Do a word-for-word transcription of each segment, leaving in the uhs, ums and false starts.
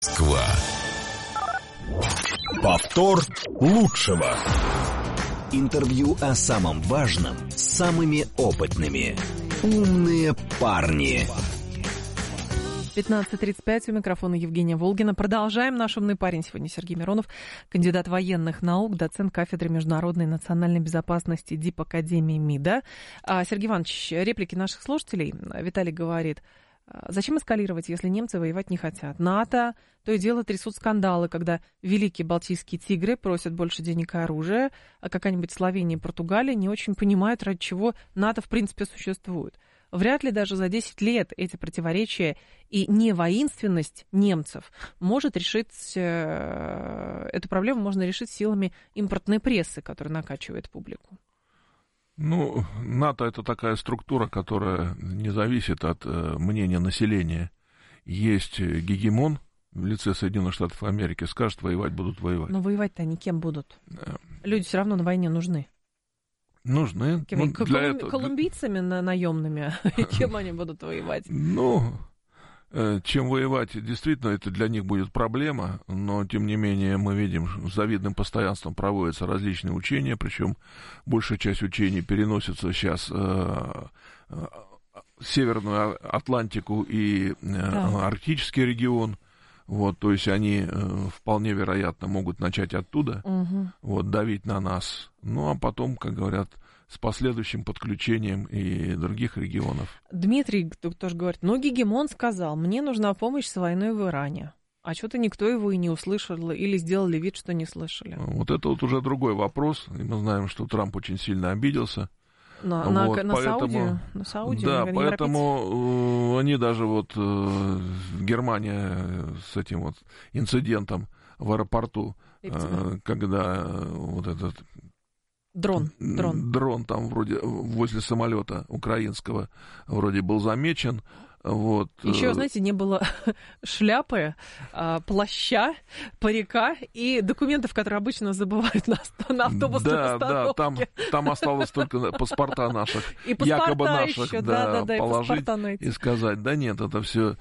Москва. Повтор лучшего. Интервью о самом важном с самыми опытными. Умные парни. пятнадцать тридцать пять, у микрофона Евгения Волгина. Продолжаем. Наш умный парень сегодня Сергей Миронов, кандидат военных наук, доцент кафедры международной и национальной безопасности Дипакадемии МИДа. Сергей Иванович, реплики наших слушателей. Виталий говорит: зачем эскалировать, если немцы воевать не хотят? НАТО то и дело трясут скандалы, когда великие балтийские тигры просят больше денег и оружия, а какая-нибудь Словения и Португалия не очень понимают, ради чего НАТО в принципе существует. Вряд ли даже за десять лет эти противоречия и невоинственность немцев может решить, эту проблему можно решить силами импортной прессы, которая накачивает публику. Ну, НАТО — это такая структура, которая не зависит от э, мнения населения. Есть гегемон в лице Соединенных Штатов Америки, скажет, воевать будут воевать. Но воевать-то они кем будут? Люди все равно на войне нужны. Нужны. Кем, ну, колум... для этого... Колумбийцами на... наемными? Кем они будут воевать? Ну, чем воевать, действительно, это для них будет проблема, но, тем не менее, мы видим, с завидным постоянством проводятся различные учения, причем большая часть учений переносится сейчас в Северную Атлантику и да. Арктический регион. Вот, то есть они э, вполне вероятно могут начать оттуда угу. вот, давить на нас. Ну, а потом, как говорят, с последующим подключением и других регионов. Дмитрий тоже говорит: ну, гегемон сказал, мне нужна помощь с войной в Иране. А что-то никто его и не услышал, или сделали вид, что не слышали. Вот это вот уже другой вопрос. И мы знаем, что Трамп очень сильно обиделся. На, вот, на, на поэтому, Саудию? На Саудию, да, не поэтому э, они даже вот э, Германия с этим вот инцидентом в аэропорту, э, когда э, вот этот дрон, дрон. дрон там вроде возле самолета украинского вроде был замечен. Вот. Еще, знаете, не было шляпы, плаща, парика и документов, которые обычно забывают на, на автобусной да, остановке. Да, там, там осталось только паспорта наших, и паспорта якобы наших, еще, да, да, да, положить и, и сказать, да нет, это все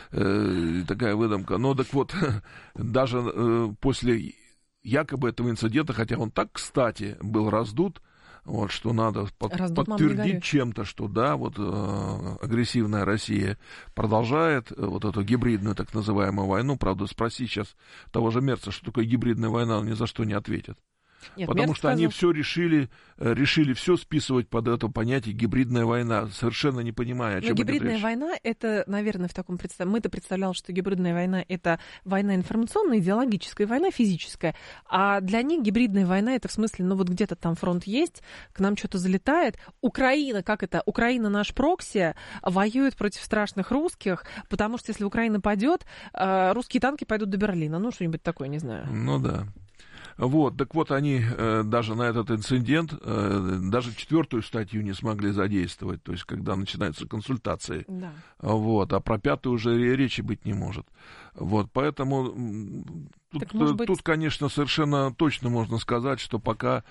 э, такая выдумка. Но так вот, даже э, после якобы этого инцидента, хотя он так, кстати, был раздут, вот, что надо под, подтвердить чем-то, что да, вот э, агрессивная Россия продолжает э, вот эту гибридную так называемую войну. Правда, спроси сейчас того же Мерца, что такое гибридная война, он ни за что не ответит. Нет, потому Мерц что сказал... они все решили, решили все списывать под это понятие гибридная война, совершенно не понимая, о чем идет речь. Гибридная война, это, наверное, в таком представлении. Мы-то представляли, что гибридная война — это война информационная, идеологическая война, физическая. А для них гибридная война — это в смысле, ну вот где-то там фронт есть, к нам что-то залетает. Украина, как это? Украина наш прокси, воюет против страшных русских, потому что если Украина падет, русские танки пойдут до Берлина. Ну, что-нибудь такое, не знаю. Ну да. Вот, так вот они э, даже на этот инцидент, э, даже четвертую статью не смогли задействовать, то есть когда начинаются консультации, да. Вот, а про пятую уже речи быть не может. Вот, поэтому тут, так, быть... тут, конечно, совершенно точно можно сказать, что пока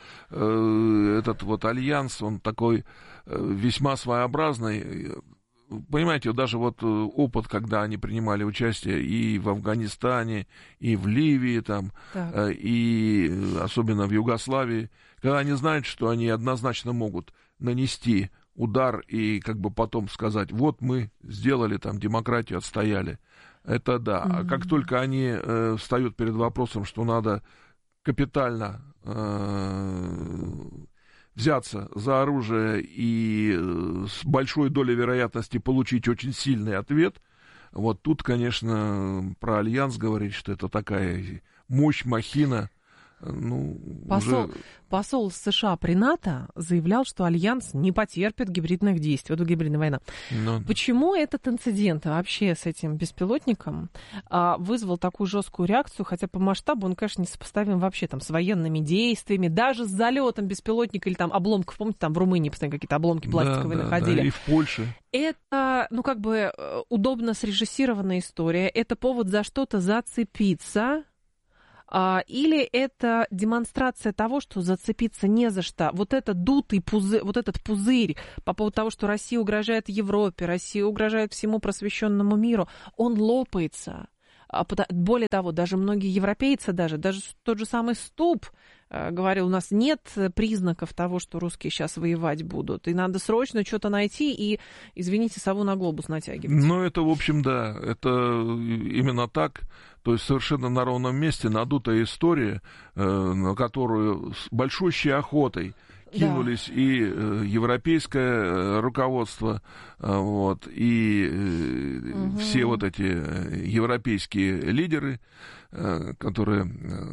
э, этот вот альянс, он такой э, весьма своеобразный. Понимаете, даже вот опыт, когда они принимали участие и в Афганистане, и в Ливии, там, так. и особенно в Югославии, когда они знают, что они однозначно могут нанести удар и как бы потом сказать: вот мы сделали там демократию, отстояли. Это да. Mm-hmm. А как только они э, встают перед вопросом, что надо капитально э, взяться за оружие и с большой долей вероятности получить очень сильный ответ, вот тут, конечно, про альянс говорить, что это такая мощь, махина. Ну, посол, уже... посол США при НАТО заявлял, что альянс не потерпит гибридных действий. Вот гибридная война. Но... Почему этот инцидент вообще с этим беспилотником а, вызвал такую жесткую реакцию, хотя по масштабу он, конечно, не сопоставим вообще там с военными действиями, даже с залетом беспилотника или там обломков, помните, там в Румынии постоянно какие-то обломки пластиковые да, находили. Да, да, и в Польше. Это, ну, как бы удобно срежиссированная история, это повод за что-то зацепиться. Или это демонстрация того, что зацепиться не за что. Вот этот дутый пузырь, вот этот пузырь по поводу того, что Россия угрожает Европе, Россия угрожает всему просвещенному миру, он лопается. Более того, даже многие европейцы, даже, даже тот же самый Ступ говорил, у нас нет признаков того, что русские сейчас воевать будут, и надо срочно что-то найти и, извините, сову на глобус натягивать. Ну, это, в общем, да, это именно так, то есть совершенно на ровном месте надутая история, на которую с большущей охотой кинулись да. и э, европейское руководство, э, вот, и э, угу. все вот эти европейские лидеры, э, которые...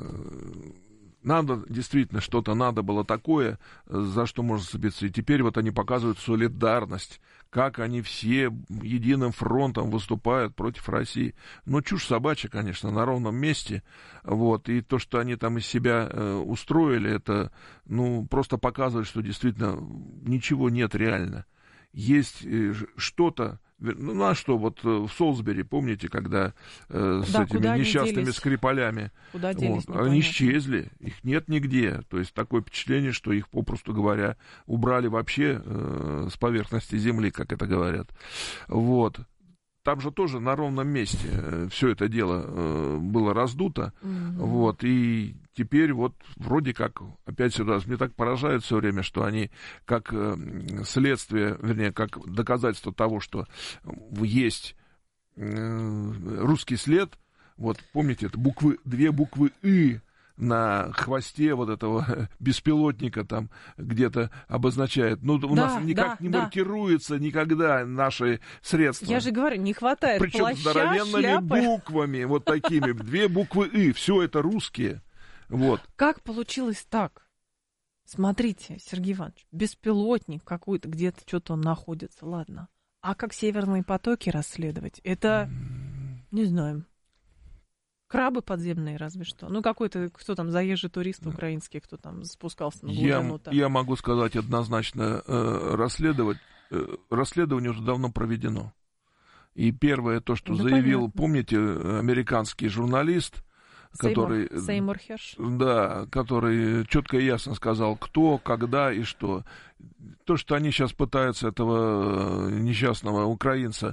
Э, надо, действительно, что-то надо было такое, за что можно цепиться. И теперь вот они показывают солидарность, как они все единым фронтом выступают против России. Ну, чушь собачья, конечно, на ровном месте. Вот. И то, что они там из себя э, устроили, это, ну, просто показывает, что действительно ничего нет реально. Есть э, что-то. Ну, а что, вот в Солсбери, помните, когда э, с да, этими несчастными делись? Скрипалями, куда делись, вот, они исчезли, их нет нигде. То есть такое впечатление, что их, попросту говоря, убрали вообще э, с поверхности земли, как это говорят. Вот. Там же тоже на ровном месте все это дело э, было раздуто. Mm-hmm. Вот, и теперь вот вроде как, опять сюда, мне так поражает все время, что они как э, следствие, вернее, как доказательство того, что есть э, русский след, вот, помните, это буквы, две буквы «и» на хвосте вот этого беспилотника там где-то обозначает. Ну, у да, нас никак да, не да. маркируется никогда наши средства. Я же говорю, не хватает причем плаща, здоровенными шляпы. буквами, вот такими, две буквы «и», все это русские. Вот. Как получилось так? Смотрите, Сергей Иванович, беспилотник какой-то, где-то что-то он находится, ладно. А как северные потоки расследовать? Это, не знаю... Крабы подземные, разве что. Ну, какой-то, кто там, заезжий турист украинский, кто там спускался на глубину. Я, я могу сказать однозначно, э, расследовать, э, расследование уже давно проведено. И первое, то, что да заявил, понятно. Помните, американский журналист, который... Сеймур, Сеймур Херш. Да, который четко и ясно сказал, кто, когда и что. То, что они сейчас пытаются этого несчастного украинца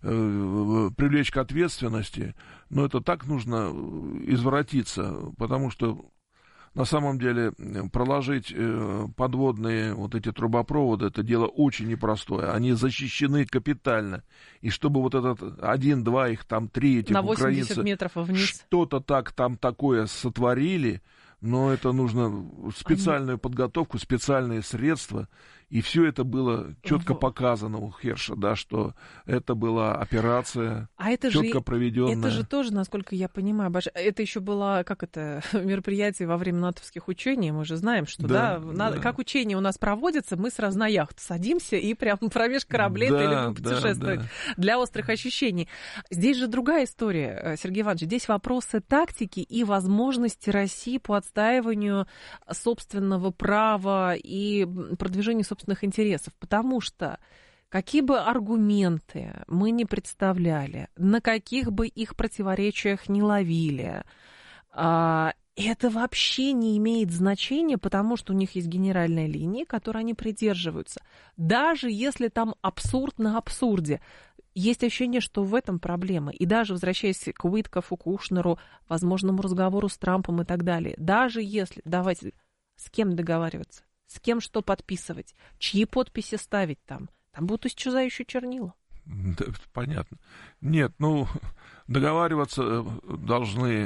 э, привлечь к ответственности, но это так нужно извратиться, потому что на самом деле проложить э, подводные вот эти трубопроводы, это дело очень непростое. Они защищены капитально. И чтобы вот этот один-два, их там три, этих на восемьдесят украинцев, метров вниз. Что-то так там такое сотворили, но это нужно специальную Они... подготовку, специальные средства. И все это было четко показано у Херша, да, что это была операция а это четко же, проведенная. Это же тоже, насколько я понимаю, Баш... это еще было, как это, мероприятие во время натовских учений. Мы же знаем, что да, да, надо... да. как учения у нас проводятся, мы сразу на яхту садимся и прям промеж кораблей да, любим путешествовать да, да. для острых ощущений. Здесь же другая история, Сергей Иванович. Здесь вопросы тактики и возможности России по отстаиванию собственного права и продвижению собственного интересов, потому что какие бы аргументы мы не представляли, на каких бы их противоречиях не ловили, это вообще не имеет значения, потому что у них есть генеральная линия, которой они придерживаются. Даже если там абсурд на абсурде, есть ощущение, что в этом проблема. И даже возвращаясь к Уиткофу, Кушнеру, возможному разговору с Трампом и так далее, даже если, давайте, с кем договариваться? С кем что подписывать, чьи подписи ставить там. Там будут исчезающие чернила. Да, понятно. Нет, ну, договариваться должны,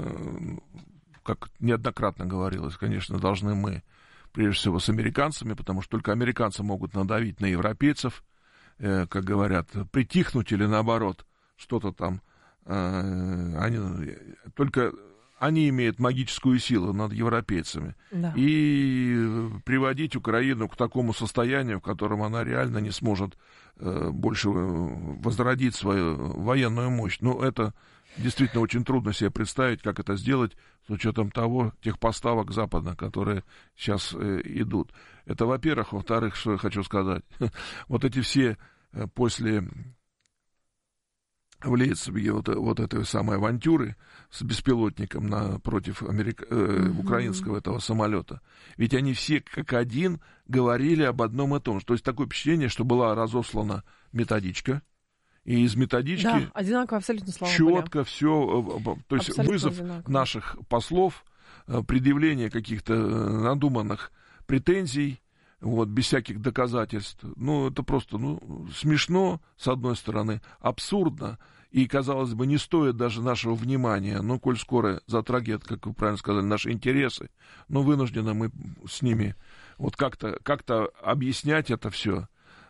как неоднократно говорилось, конечно, должны мы, прежде всего, с американцами, потому что только американцы могут надавить на европейцев, как говорят, притихнуть или наоборот, что-то там. Они, только... Они имеют магическую силу над европейцами. Да. И приводить Украину к такому состоянию, в котором она реально не сможет э, больше возродить свою военную мощь. Ну, это действительно очень трудно себе представить, как это сделать с учетом того, тех поставок западных, которые сейчас э, идут. Это, во-первых. Во-вторых, что я хочу сказать. Вот эти все э, после... в Лейпциге вот, вот этой самой авантюры с беспилотником на, против америка, э, mm-hmm. украинского этого самолета. Ведь они все как один говорили об одном и том же. То есть такое впечатление, что была разослана методичка, И из методички да, одинаково абсолютно, слава четко все, то есть абсолютно вызов одинаково. Наших послов, предъявление каких-то надуманных претензий, вот, без всяких доказательств. Ну, это просто ну, смешно, с одной стороны, абсурдно, и, казалось бы, не стоит даже нашего внимания. Но, коль скоро затрагивает, как вы правильно сказали, наши интересы, но вынуждены мы с ними вот как-то, как-то объяснять это все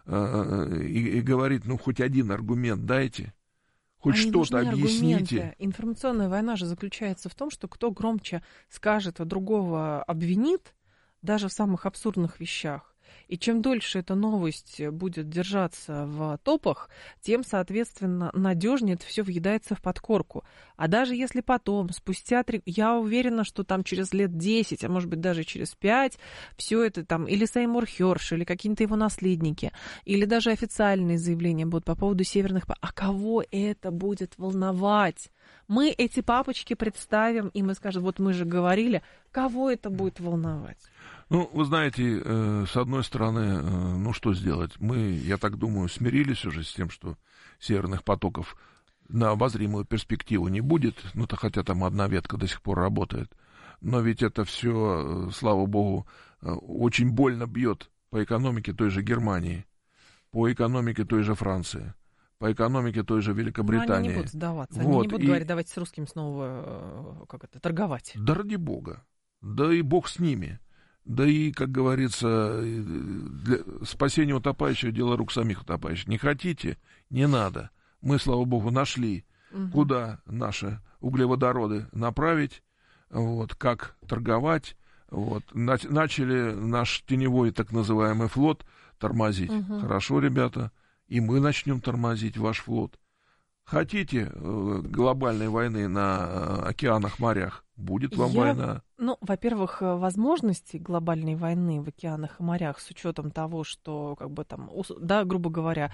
э, и, и говорить, ну, хоть один аргумент дайте. Хоть Они что-то объясните. Аргументы. Информационная война же заключается в том, что кто громче скажет, а другого обвинит, даже в самых абсурдных вещах. И чем дольше эта новость будет держаться в топах, тем, соответственно, надежнее это все въедается в подкорку. А даже если потом, спустя три... Я уверена, что там через лет десять, а может быть даже через пять, все это там или Сеймур Херш, или какие-то его наследники, или даже официальные заявления будут по поводу северных... А кого это будет волновать? Мы эти папочки представим, и мы скажем, вот мы же говорили, кого это будет волновать? Ну, вы знаете, э, с одной стороны, э, ну что сделать? Мы, я так думаю, смирились уже с тем, что северных потоков на обозримую перспективу не будет. Ну-то хотя там одна ветка до сих пор работает. Но ведь это все, э, слава богу, э, очень больно бьет по экономике той же Германии, по экономике той же Франции, по экономике той же Великобритании. Но они не будут сдаваться, вот. Они не будут и... говорить, давайте с русскими снова как это, торговать. Да ради бога. Да и бог с ними. Да и, как говорится, для спасения утопающего — дело рук самих утопающих. Не хотите? Не надо. Мы, слава богу, нашли, угу. куда наши углеводороды направить, вот, как торговать. Вот. Начали наш теневой так называемый флот тормозить. Угу. Хорошо, ребята, и мы начнем тормозить ваш флот. Хотите глобальной войны на океанах, морях? Будет вам Я, война. Ну, во-первых, возможности глобальной войны в океанах и морях с учетом того, что, как бы там, да, грубо говоря,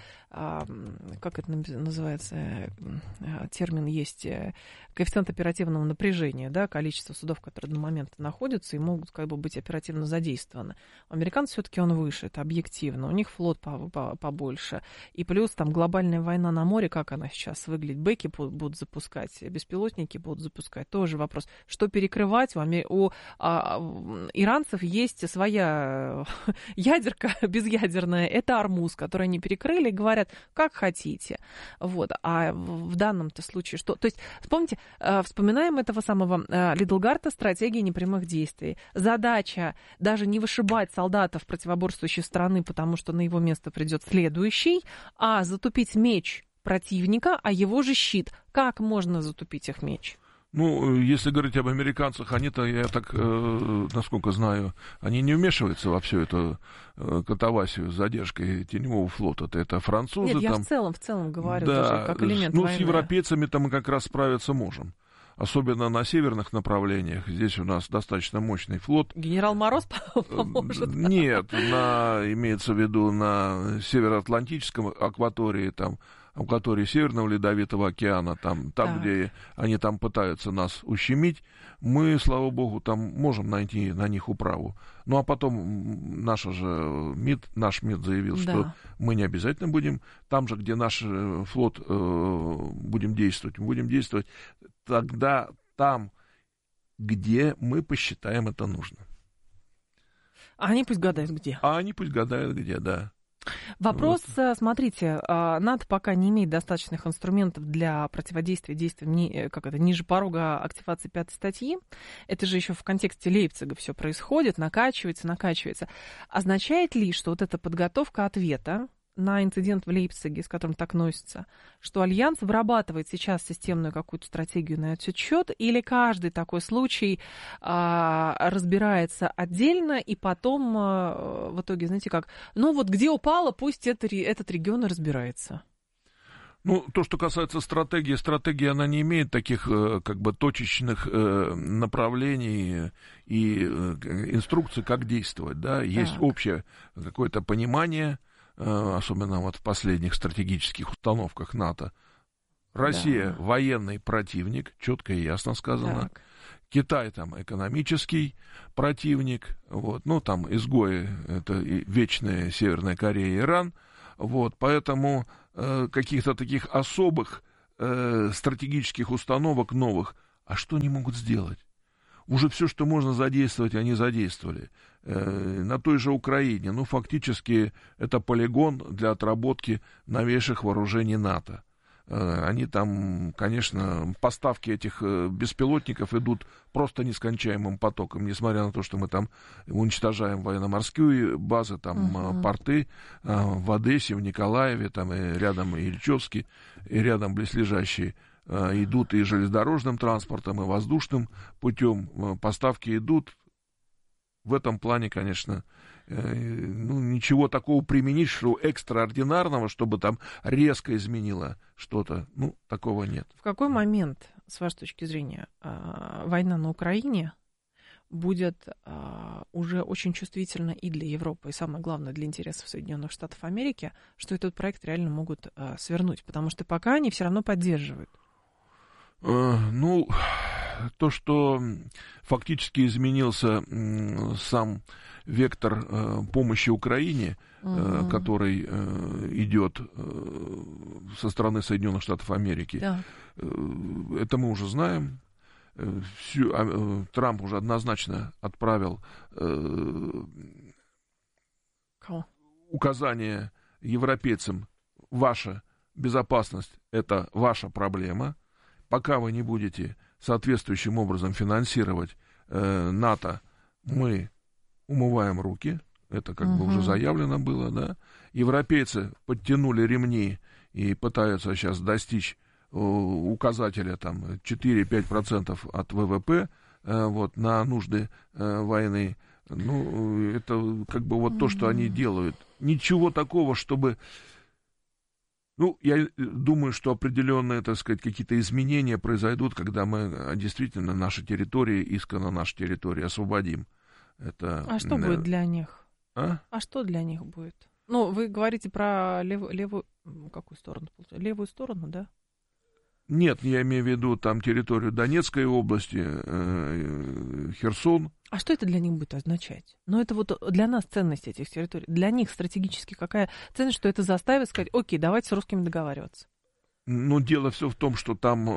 как это называется, термин есть, коэффициент оперативного напряжения, да, количество судов, которые на момент находятся и могут как бы быть оперативно задействованы. У американцев все-таки он выше, это объективно, у них флот побольше. И плюс там глобальная война на море, как она сейчас выглядит, бэки будут запускать, беспилотники будут запускать, тоже вопрос. Что перекрывать? У, у а, иранцев есть своя ядерка безъядерная, это Ормуз, который они перекрыли и говорят, как хотите. Вот. А в данном-то случае что? То есть, вспомните, вспоминаем этого самого Лидлгарта, стратегии непрямых действий. Задача даже не вышибать солдатов противоборствующей страны, потому что на его место придет следующий, а затупить меч противника, а его же щит. Как можно затупить их меч? Ну, если говорить об американцах, они-то, я так, э, насколько знаю, они не вмешиваются во всю эту э, катавасию с задержкой теневого флота. Это французы. Нет, я там, в целом, в целом говорю, да, тоже, как элемент ну, войны. с европейцами-то мы как раз справиться можем. Особенно на северных направлениях. Здесь у нас достаточно мощный флот. Генерал Мороз поможет? Нет, на, имеется в виду на североатлантическом акватории, там, акватории Северного Ледовитого океана, там, там где они там пытаются нас ущемить, мы, слава богу, там можем найти на них управу. Ну, а потом наша же МИД, наш МИД заявил, да. что мы не обязательно будем там же, где наш флот э, будем действовать, будем действовать тогда там, где мы посчитаем это нужно. А они пусть гадают где. А они пусть гадают где, да. Вопрос, вот. Смотрите, НАТО пока не имеет достаточных инструментов для противодействия действиям, как это, ниже порога активации пятой статьи. Это же еще в контексте Лейпцига все происходит, накачивается, накачивается. Означает ли, что вот эта подготовка ответа на инцидент в Лейпциге, с которым так носится, что Альянс вырабатывает сейчас системную какую-то стратегию на этот счет, или каждый такой случай а, разбирается отдельно, и потом а, в итоге, знаете как, ну вот где упало, пусть это, этот регион и разбирается. Ну, то, что касается стратегии, стратегия, она не имеет таких, как бы, точечных направлений и инструкций, как действовать, да, есть так. общее какое-то понимание, особенно вот в последних стратегических установках НАТО. Россия да. военный противник, четко и ясно сказано. Так. Китай там экономический противник, вот, ну там изгои, это вечная Северная Корея и Иран, вот, поэтому э, каких-то таких особых э, стратегических установок новых. А что они могут сделать? Уже все, что можно задействовать, они задействовали. Э, на той же Украине, ну, фактически, это полигон для отработки новейших вооружений НАТО. Они там, конечно, поставки этих беспилотников идут просто нескончаемым потоком, несмотря на то, что мы там уничтожаем военно-морские базы, там uh-huh. порты в Одессе, в Николаеве, там и рядом и Ильичевске, и рядом близлежащие идут и железнодорожным транспортом, и воздушным путем. Поставки идут. В этом плане, конечно, ну, ничего такого применить, что экстраординарного, чтобы там резко изменило что-то, ну, такого нет. В какой момент, с вашей точки зрения, война на Украине будет уже очень чувствительна и для Европы, и самое главное, для интересов Соединенных Штатов Америки, что этот проект реально могут свернуть? Потому что пока они все равно поддерживают. Ну, то, что фактически изменился сам вектор помощи Украине, uh-huh. который идет со стороны Соединенных Штатов Америки, да. Это мы уже знаем. Всю, Трамп уже однозначно отправил Кого? указание европейцам: ваша безопасность – это ваша проблема. Пока вы не будете соответствующим образом финансировать э, НАТО, мы умываем руки. Это как uh-huh. бы уже заявлено было, да. Европейцы подтянули ремни и пытаются сейчас достичь э, указателя там четыре-пять процентов от ВВП э, вот, на нужды э, войны. Ну, это как бы вот uh-huh. то, что они делают. Ничего такого, чтобы... Ну, я думаю, что определенные, так сказать, какие-то изменения произойдут, когда мы действительно наши территории, исконно наши территории освободим. Это, а что да. будет для них? А? А что для них будет? Ну, вы говорите про лев, левую... Какую сторону? Левую сторону, да? Нет, я имею в виду там территорию Донецкой области, э, Херсон. А что это для них будет означать? Ну, это вот для нас ценность этих территорий. Для них стратегически какая ценность, что это заставит сказать: окей, давайте с русскими договариваться? Ну, дело все в том, что там,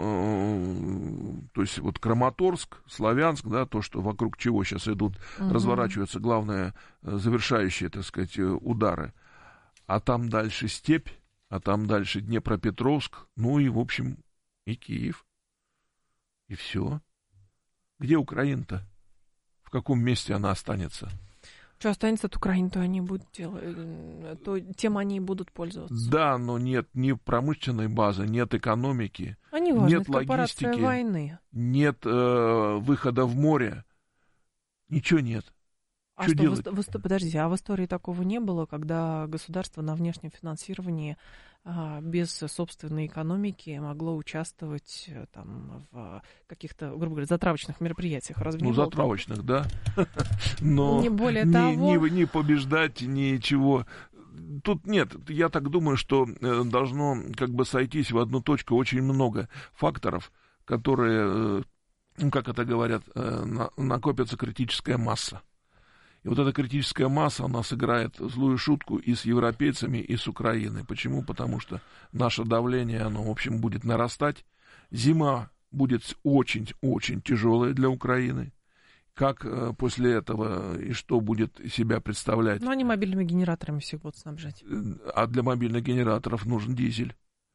э, то есть вот Краматорск, Славянск, да, то, что вокруг чего сейчас идут, угу. разворачиваются главные завершающие, так сказать, удары. А там дальше степь, а там дальше Днепропетровск, ну и, в общем, и Киев. И все. Где Украина-то? В каком месте она останется? Что останется от Украины, то они будут делать, то тем они и будут пользоваться. Да, но нет ни промышленной базы, нет экономики, они важны, нет логистики, войны. Нет э, выхода в море, ничего нет. А что, что делать? В, в, подождите, а в истории такого не было, когда государство на внешнем финансировании а, без собственной экономики могло участвовать там в каких-то, грубо говоря, затравочных мероприятиях? Разве ну, не было? затравочных, да. Но не более не, того... не, не побеждать, ничего. Тут нет, я так думаю, что должно как бы сойтись в одну точку очень много факторов, которые, ну, как это говорят, накопится критическая масса. И вот эта критическая масса, она сыграет злую шутку и с европейцами, и с Украиной. Почему? Потому что наше давление, оно, в общем, будет нарастать. Зима будет очень-очень тяжелая для Украины. Как э, после этого и что будет себя представлять? Ну, они мобильными генераторами всех будут снабжать. А для мобильных генераторов нужен дизель.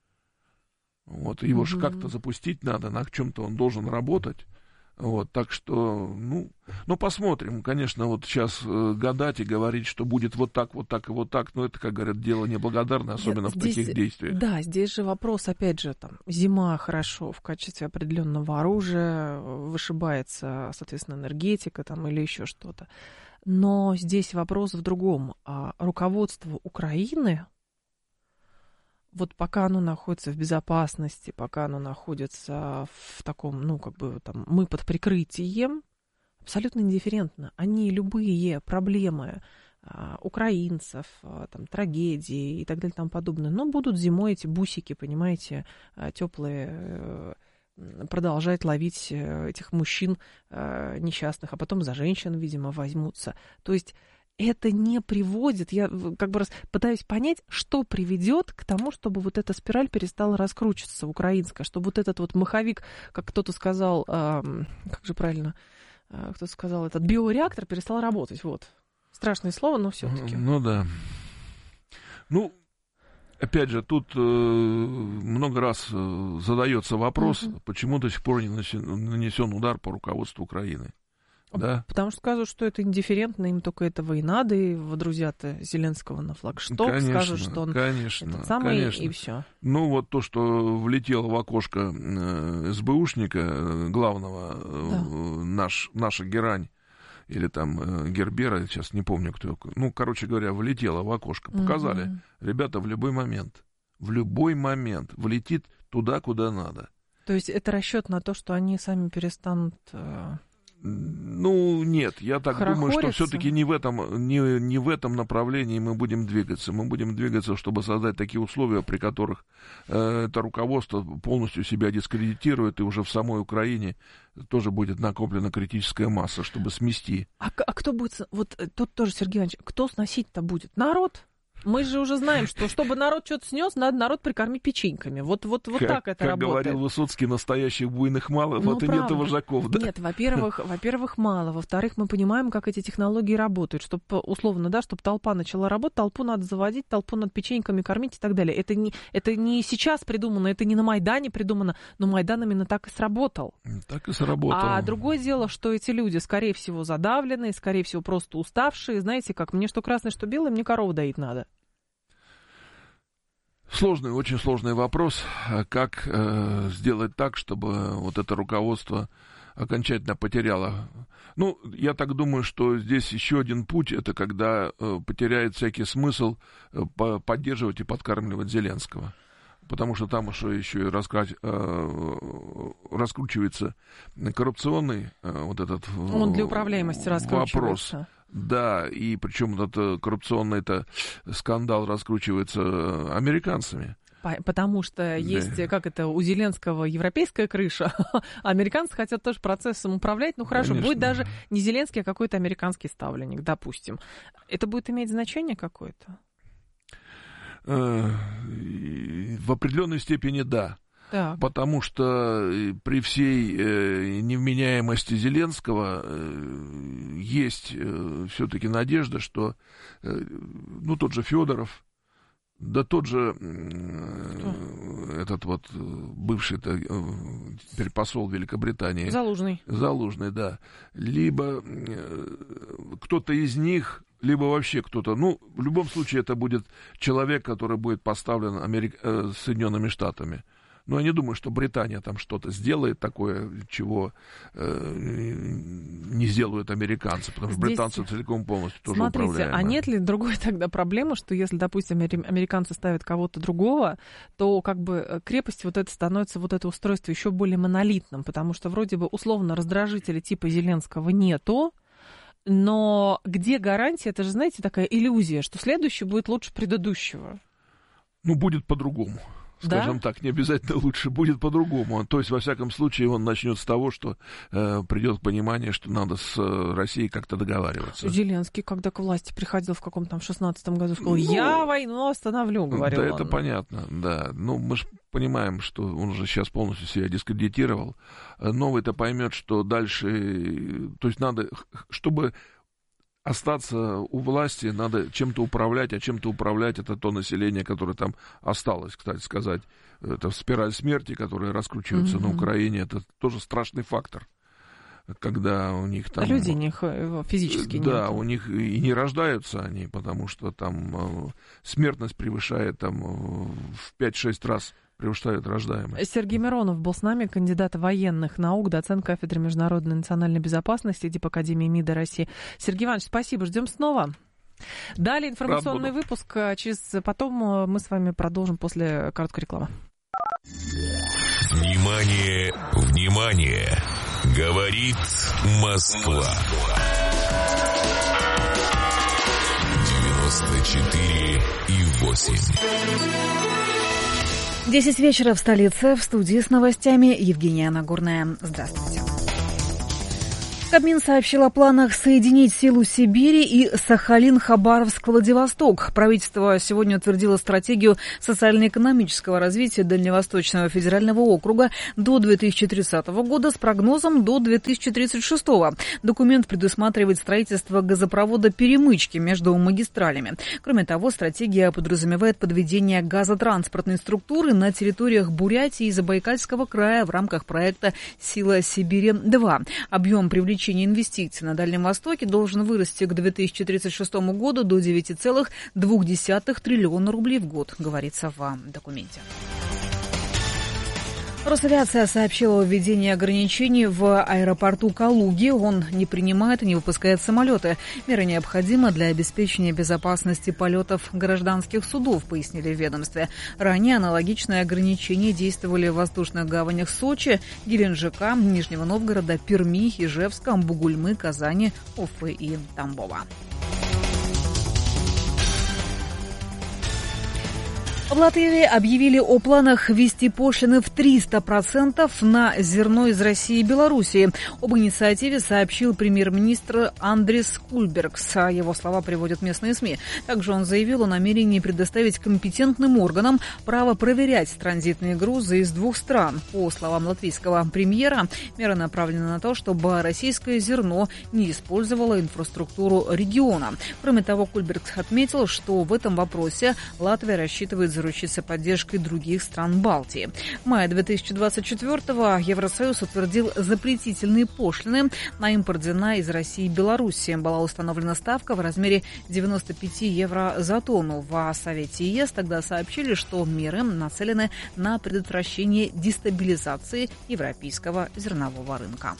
Вот, его угу. же как-то запустить надо, на чем-то он должен работать. Вот, так что, ну, ну, посмотрим. Конечно, вот сейчас э, гадать и говорить, что будет вот так, вот так и вот так, ну, это, как говорят, дело неблагодарное, особенно здесь, в таких действиях. Да, здесь же вопрос, опять же, там, зима хорошо в качестве определенного оружия, вышибается, соответственно, энергетика там или еще что-то. Но здесь вопрос в другом. А руководство Украины, вот пока оно находится в безопасности, пока оно находится в таком, ну, как бы, там, мы под прикрытием, абсолютно индифферентно. Они любые проблемы а, украинцев, а, там, трагедии и так далее и тому подобное, но будут зимой эти бусики, понимаете, а, теплые, а, продолжать ловить этих мужчин а, несчастных, а потом за женщин, видимо, возьмутся. То есть это не приводит, я как бы раз пытаюсь понять, что приведет к тому, чтобы вот эта спираль перестала раскручиваться, украинская, чтобы вот этот вот маховик, как кто-то сказал, э, как же правильно, э, кто-то сказал, этот биореактор перестал работать, вот. Страшное слово, но все-таки. Ну да. Ну, опять же, тут э, много раз э, задается вопрос, uh-huh. почему до сих пор не нанесен удар по руководству Украины. Да? Потому что скажут, что это индифферентно, им только этого и надо, и водрузят Зеленского на флагшток, конечно, скажут, что он конечно, этот самый, конечно. И все. Ну, вот то, что влетело в окошко СБУшника, главного, да. наш, наша Герань, или там Гербера, сейчас не помню, кто, ну, короче говоря, влетело в окошко, показали, угу. ребята, в любой момент, в любой момент влетит туда, куда надо. То есть это расчет на то, что они сами перестанут... Ну, нет, я так думаю, что все-таки не в этом, не, не в этом направлении мы будем двигаться. Мы будем двигаться, чтобы создать такие условия, при которых э, это руководство полностью себя дискредитирует, и уже в самой Украине тоже будет накоплена критическая масса, чтобы смести. А, а кто будет, вот тут тоже, Сергей Иванович, кто сносить-то будет? Народ? Мы же уже знаем, что чтобы народ что-то снес, надо народ прикормить печеньками. Вот, вот, вот как, так это как работает. Как говорил Высоцкий, настоящих буйных мало, ну, вот и правда. нет вожаков. Да? Нет, во-первых, во-первых, мало. Во-вторых, мы понимаем, как эти технологии работают. Чтобы, условно, да, чтобы толпа начала работать, толпу надо заводить, толпу надо печеньками кормить и так далее. Это не, это не сейчас придумано, это не на Майдане придумано, но Майдан именно так и сработал. Так и сработал. А другое дело, что эти люди, скорее всего, задавленные, скорее всего, просто уставшие. Знаете, как мне что красное, что белое, мне корову доить надо. Сложный, очень сложный вопрос, как э, сделать так, чтобы вот это руководство окончательно потеряло. Ну, я так думаю, что здесь еще один путь, это когда э, потеряет всякий смысл э, по- поддерживать и подкармливать Зеленского. Потому что там еще, еще и раскра... э, раскручивается коррупционный э, вот этот Он для управляемости раскручивается. Вопрос. Да, и причем этот коррупционный-то скандал раскручивается американцами. Потому что есть, да. как это, у Зеленского европейская крыша, а американцы хотят тоже процессом управлять. Ну хорошо, Конечно. Будет даже не Зеленский, а какой-то американский ставленник, допустим. Это будет иметь значение какое-то? В определенной степени да. Так. Потому что при всей э, невменяемости Зеленского э, есть э, все-таки надежда, что э, ну, тот же Федоров, да тот же э, этот вот бывший э, теперь посол Великобритании. Залужный. Залужный, да. Либо э, кто-то из них, либо вообще кто-то. Ну, в любом случае это будет человек, который будет поставлен Америк... э, Соединенными Штатами. Но я не думаю, что Британия там что-то сделает такое, чего э, не сделают американцы, потому что Здесь... британцы целиком полностью тоже Смотрите, управляемые. А нет ли другой тогда проблемы, что если, допустим, американцы ставят кого-то другого, то как бы крепость вот это становится, вот это устройство еще более монолитным, потому что вроде бы условно раздражителя типа Зеленского нету, но где гарантия? Это же, знаете, такая иллюзия, что следующий будет лучше предыдущего. Ну, будет по-другому. Скажем да? так, не обязательно лучше, будет по-другому. То есть, во всяком случае, он начнет с того, что э, придет понимание, что надо с э, Россией как-то договариваться. Зеленский, когда к власти приходил в каком-то там шестнадцатом году, сказал, ну, я войну остановлю, говорил Да, он. это понятно, да. Ну, мы же понимаем, что он уже сейчас полностью себя дискредитировал. Новый-то поймет, что дальше... То есть надо, чтобы... остаться у власти, надо чем-то управлять, а чем-то управлять это то население, которое там осталось, кстати сказать. Это спираль смерти, которая раскручивается mm-hmm. на Украине, это тоже страшный фактор. Когда у них там... Люди не, физически нет. Да, у них и не рождаются они, потому что там смертность превышает там в пять-шесть раз превышает рождаемость. Сергей Миронов был с нами, кандидат военных наук, доцент кафедры международной и национальной безопасности Дипакадемии МИДа России. Сергей Иванович, спасибо, ждем снова. Далее информационный выпуск. Через потом мы с вами продолжим после короткой рекламы. Внимание, внимание! Говорит Москва. девяносто четыре и восемь. десять вечера в столице. В студии с новостями Евгения Нагорная. Здравствуйте. Кабмин сообщил о планах соединить силу Сибири и Сахалин-Хабаровск-Владивосток. Правительство сегодня утвердило стратегию социально-экономического развития Дальневосточного федерального округа до две тысячи тридцатого года с прогнозом до две тысячи тридцать шестого. Документ предусматривает строительство газопровода перемычки между магистралями. Кроме того, стратегия подразумевает подведение газотранспортной структуры на территориях Бурятии и Забайкальского края в рамках проекта «Сила Сибири-два». Объем привлечения инвестиций на Дальнем Востоке должен вырасти к две тысячи тридцать шестому году до девяти целых двух десятых триллиона рублей в год, говорится в документе. Росавиация сообщила о введении ограничений в аэропорту Калуги. Он не принимает и не выпускает самолеты. Мера необходима для обеспечения безопасности полетов гражданских судов, пояснили в ведомстве. Ранее аналогичные ограничения действовали в воздушных гаванях Сочи, Геленджика, Нижнего Новгорода, Перми, Ижевска, Бугульмы, Казани, Уфы и Тамбова. В Латвии объявили о планах ввести пошлины в триста процентов на зерно из России и Белоруссии. Об инициативе сообщил премьер-министр Андрис Кульбергс. Его слова приводят местные СМИ. Также он заявил о намерении предоставить компетентным органам право проверять транзитные грузы из двух стран. По словам латвийского премьера, мера направлена на то, чтобы российское зерно не использовало инфраструктуру региона. Кроме того, Кульбергс отметил, что в этом вопросе Латвия рассчитывает заручиться поддержкой других стран Балтии. В мае две тысячи двадцать четвёртого Евросоюз утвердил запретительные пошлины на импорт зерна из России и Беларуси. Была установлена ставка в размере девяносто пять евро за тонну. В Совете ЕС тогда сообщили, что меры нацелены на предотвращение дестабилизации европейского зернового рынка.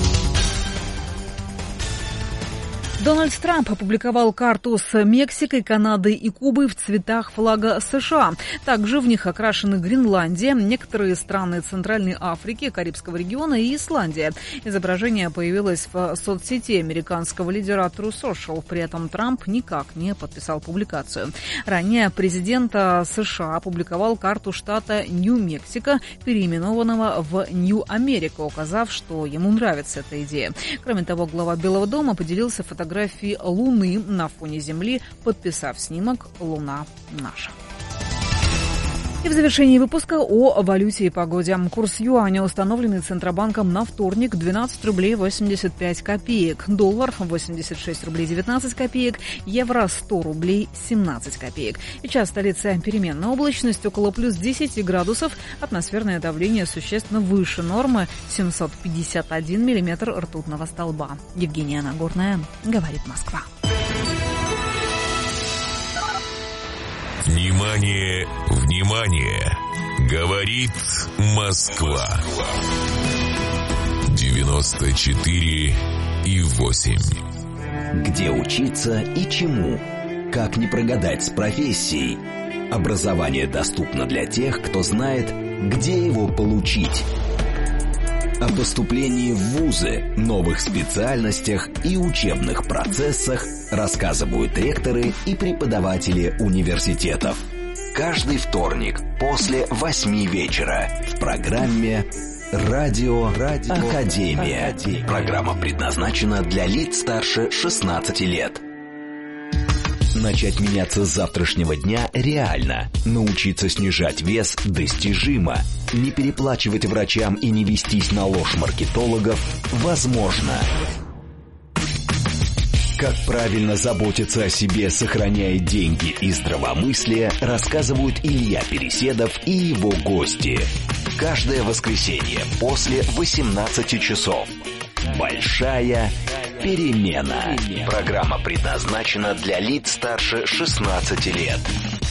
Дональд Трамп опубликовал карту с Мексикой, Канадой и Кубой в цветах флага США. Также в них окрашены Гренландия, некоторые страны Центральной Африки, Карибского региона и Исландия. Изображение появилось в соцсети американского лидера True Social. При этом Трамп никак не подписал публикацию. Ранее президент США опубликовал карту штата Нью-Мексико, переименованного в Нью-Америку, указав, что ему нравится эта идея. Кроме того, глава Белого дома поделился фотографией фотографии Луны на фоне Земли, подписав снимок «Луна наша». И в завершении выпуска о валюте и погоде. Курс юаня, установленный Центробанком на вторник, двенадцать рублей восемьдесят пять копеек. Доллар восемьдесят шесть рублей девятнадцать копеек. Евро сто рублей семнадцать копеек. Сейчас столица переменная облачность около плюс десяти градусов. Атмосферное давление существенно выше нормы семьсот пятьдесят один миллиметр ртутного столба. Евгения Нагорная, говорит Москва. Внимание, внимание! Говорит Москва. девяносто четыре и восемь. Где учиться и чему? Как не прогадать с профессией? Образование доступно для тех, кто знает, где его получить. О поступлении в вузы, новых специальностях и учебных процессах рассказывают ректоры и преподаватели университетов. Каждый вторник после восьми вечера в программе «Радио, Радио Академия». Академия. Программа предназначена для лиц старше шестнадцати лет. Начать меняться с завтрашнего дня реально. Научиться снижать вес достижимо. Не переплачивать врачам и не вестись на ложь маркетологов возможно. Как правильно заботиться о себе, сохраняя деньги и здравомыслие, рассказывают Илья Переседов и его гости. Каждое воскресенье после восемнадцати часов. Большая перемена. Программа предназначена для лиц старше шестнадцати лет.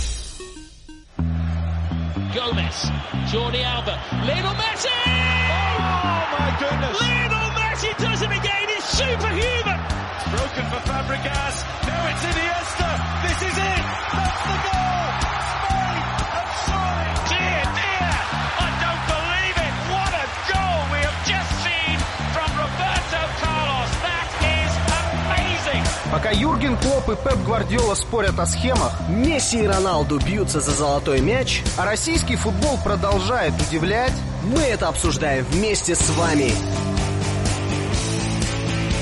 Gomez, Jordi Alba, Lionel Messi! Oh my goodness! Lionel Messi does it again. It's superhuman. Broken for Fabregas. Now it's Iniesta. This is it. That's the goal. Spain have soared. Dear, dear, I don't believe it. What a goal we have just seen from Roberto Carlos. That is amazing. Пока Юрген Клопп и Пеп Гвардиола спорят о схемах, Месси и Роналду бьются за золотой мяч, а российский футбол продолжает удивлять, мы это обсуждаем вместе с вами.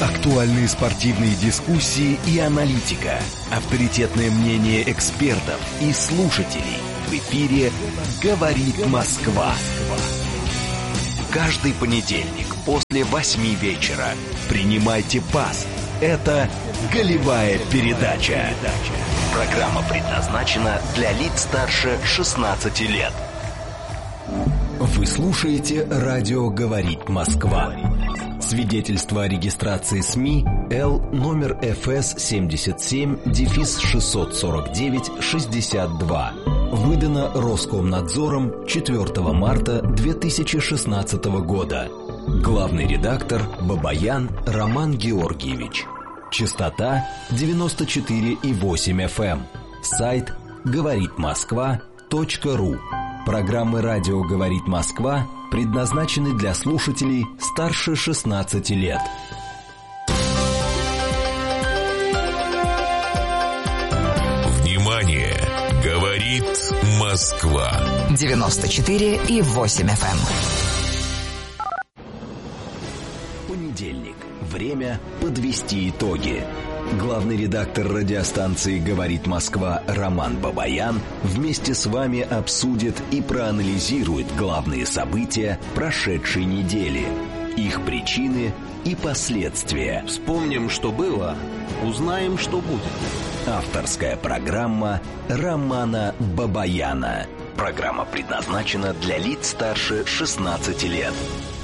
Актуальные спортивные дискуссии и аналитика. Авторитетное мнение экспертов и слушателей. В эфире «Говорит Москва». Каждый понедельник после восьми вечера принимайте пас. Это «Голевая передача». Программа предназначена для лиц старше шестнадцати лет. Вы слушаете «Радио говорит Москва». Свидетельство о регистрации СМИ Л номер эф эс семьдесят семь шестьсот сорок девять шестьдесят два. Выдано Роскомнадзором четвёртого марта две тысячи шестнадцатого года. Главный редактор Бабаян Роман Георгиевич. Частота девяносто четыре и восемь эф эм. Сайт говорит москва точка ру. Программы «Радио говорит Москва» предназначены для слушателей старше шестнадцати лет. Внимание! Говорит Москва. девяносто четыре и восемь эф эм. Понедельник. Время подвести итоги. Главный редактор радиостанции «Говорит Москва» Роман Бабаян вместе с вами обсудит и проанализирует главные события прошедшей недели, их причины и последствия. Вспомним, что было, узнаем, что будет. Авторская программа Романа Бабаяна. Программа предназначена для лиц старше шестнадцати лет.